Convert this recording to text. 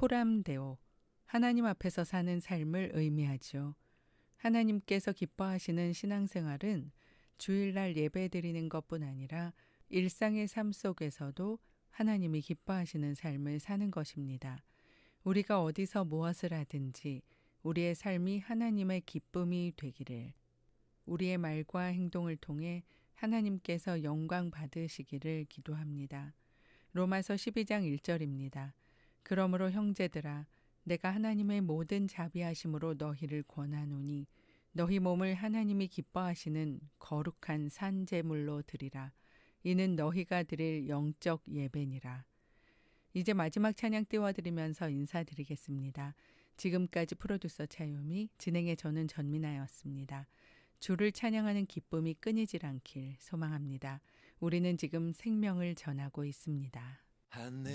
코람데오, 하나님 앞에서 사는 삶을 의미하죠. 하나님께서 기뻐하시는 신앙생활은 주일날 예배드리는 것뿐 아니라 일상의 삶 속에서도 하나님이 기뻐하시는 삶을 사는 것입니다. 우리가 어디서 무엇을 하든지 우리의 삶이 하나님의 기쁨이 되기를, 우리의 말과 행동을 통해 하나님께서 영광 받으시기를 기도합니다. 로마서 12장 1절입니다. 그러므로 형제들아, 내가 하나님의 모든 자비하심으로 너희를 권하노니 너희 몸을 하나님이 기뻐하시는 거룩한 산 제물로 드리라. 이는 너희가 드릴 영적 예배니라. 이제 마지막 찬양 띄워드리면서 인사드리겠습니다. 지금까지 프로듀서 차유미, 진행의 저는 전민아였습니다. 주를 찬양하는 기쁨이 끊이질 않길 소망합니다. 우리는 지금 생명을 전하고 있습니다.